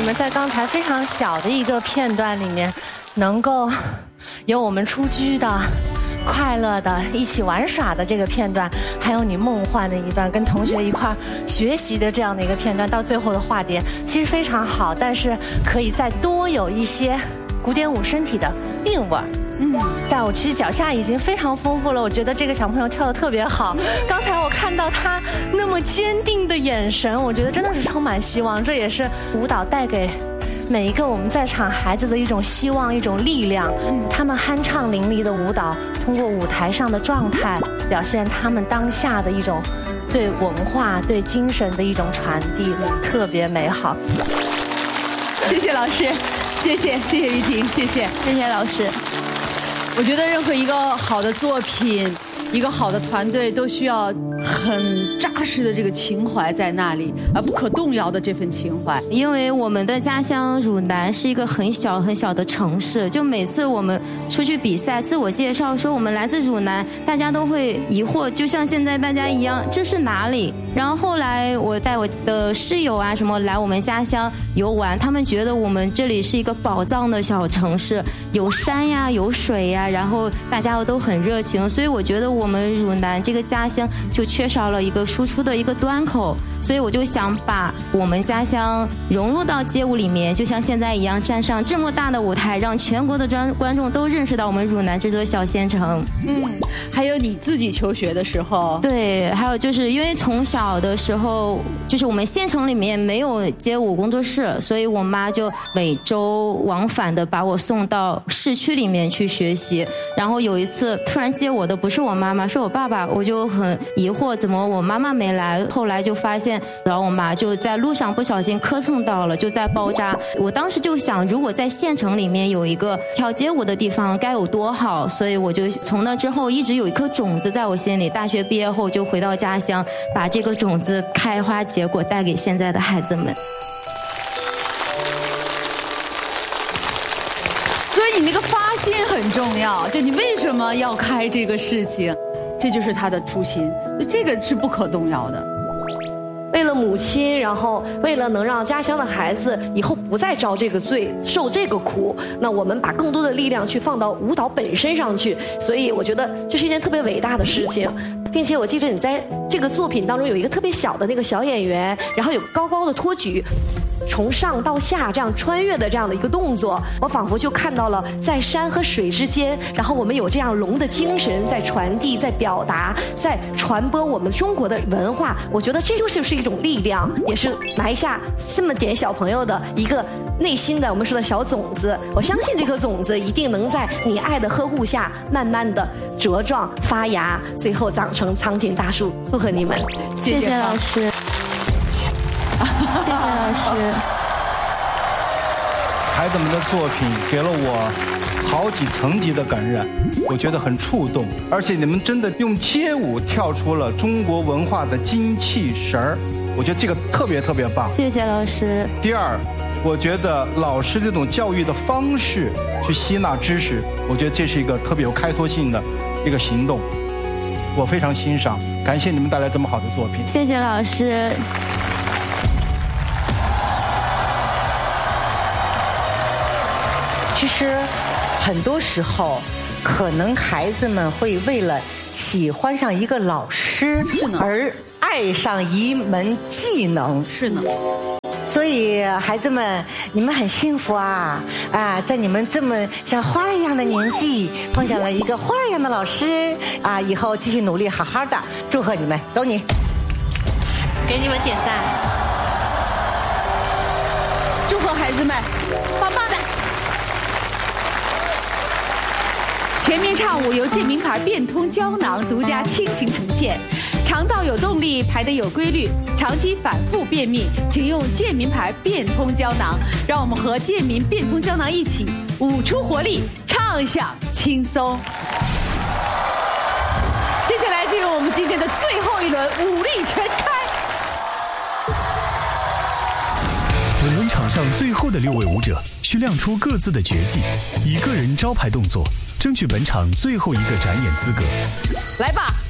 们在刚才非常小的一个片段里面，能够有我们初居的、快乐的、一起玩耍的这个片段，还有你梦幻的一段跟同学一块学习的这样的一个片段，到最后的化蝶其实非常好，但是可以再多有一些古典舞身体的韵味儿。但我其实脚下已经非常丰富了，我觉得这个小朋友跳得特别好。刚才我看到他那么坚定的眼神，我觉得真的是充满希望。这也是舞蹈带给每一个我们在场孩子的一种希望，一种力量。他们酣畅淋漓的舞蹈，通过舞台上的状态，表现他们当下的一种对文化、对精神的一种传递，特别美好。 谢谢老师，谢谢玉婷，谢谢老师。我觉得任何一个好的作品，一个好的团队都需要很扎实的这个情怀在那里，而不可动摇的这份情怀。 因为我们的家乡汝南是一个很小很小的城市，就每次我们出去比赛自我介绍说我们来自汝南，大家都会疑惑，就像现在大家一样，这是哪里？然后后来我带我的室友啊什么来我们家乡游玩，他们觉得我们这里是一个宝藏的小城市，有山呀有水呀，然后大家都很热情，所以我觉得我们汝南这个家乡就缺少了一个输出的一个端口，所以我就想把我们家乡融入到街舞里面，就像现在一样站上这么大的舞台，让全国的观众都认识到我们汝南这座小县城。 还有你自己求学的时候， 对，还有就是因为从小的时候，就是我们县城里面没有街舞工作室，所以我妈就每周往返的把我送到市区里面去学习。然后有一次突然接我的不是我妈妈，是我爸爸，我就很疑惑怎么我妈妈没来。后来就发现，然后我妈就在路上不小心磕蹭到了，就在包扎。我当时就想，如果在县城里面有一个跳街舞的地方该有多好，所以我就从那之后一直有一颗种子在我心里。大学毕业后就回到家乡，把这个种子开花结果带给现在的孩子们。 所以你那个发心很重要，就你为什么要开这个事情，这就是他的初心，这个是不可动摇的。 为了母亲，然后为了能让家乡的孩子以后不再遭这个罪、受这个苦，那我们把更多的力量去放到舞蹈本身上去。所以我觉得这是一件特别伟大的事情，并且我记得你在这个作品当中有一个特别小的那个小演员，然后有高高的托举，从上到下这样穿越的这样的一个动作，我仿佛就看到了在山和水之间，然后我们有这样龙的精神在传递、在表达、在传播我们中国的文化。我觉得这就是一种力量，也是埋下这么点小朋友的一个内心的我们说的小种子。我相信这颗种子一定能在你爱的呵护下，慢慢的茁壮发芽，最后长成苍天大树。祝贺你们！ 谢谢老师。谢谢老师。 孩子们的作品给了我好几层级的感染，我觉得很触动，而且你们真的用街舞跳出了中国文化的精气神儿，我觉得这个特别特别棒。 谢谢老师。 第二，我觉得老师这种教育的方式去吸纳知识，我觉得这是一个特别有开拓性的一个行动，我非常欣赏，感谢你们带来这么好的作品。 谢谢老师。 其实很多时候可能孩子们会为了喜欢上一个老师而爱上一门技能。 是呢。 所以孩子们，你们很幸福啊！在你们这么像花儿一样的年纪，碰见了一个花儿一样的老师啊！以后继续努力，好好的，祝贺你们！走你， 给你们点赞， 祝贺孩子们，棒棒的！全民唱舞由健明牌变通胶囊独家倾情呈现。肠道有动力，排得有规律，长期反复便秘，请用健明牌变通胶囊。让我们和健明变通胶囊一起舞出活力，畅享轻松。接下来进入我们今天的最后一轮武力全开。 本轮场上最后的6位舞者需亮出各自的绝技，以个人招牌动作争取本场最后一个展演资格。 来吧！